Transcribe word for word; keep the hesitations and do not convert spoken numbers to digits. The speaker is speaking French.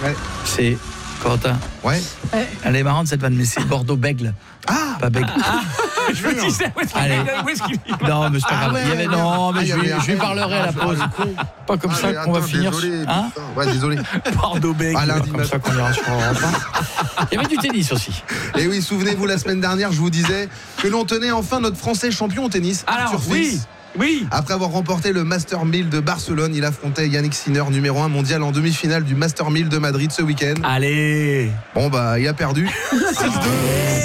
Ouais. C'est Corentin. Ouais. Elle est marrante cette vanne, mais c'est Bordeaux-Bègle. Ah, pas Bègle. Ah, je me disais, où est-ce qu'il Allez. où est-ce qu'il Non, mais c'est pas Ah grave. ouais, Il y avait merde. non, mais Ah, il y je lui, avait je lui un- parlerai à la pause. Pas comme Ah, ça mais qu'on va attends, finir. Désolé, Hein putain. Ouais, désolé. Bordeaux-Bègle. Ah, lundi Comme matin. ça qu'on ira sur Europe un. Il y avait du tennis aussi. Et oui, souvenez-vous, la semaine dernière, je vous disais que l'on tenait enfin notre Français champion au tennis, Alors, Arthur oui, Fils. oui. Après avoir remporté le Master mille de Barcelone, il affrontait Yannick Sinner, numéro un mondial, en demi-finale du Master mille de Madrid ce week-end. Allez. Bon, bah, il a perdu. six deux.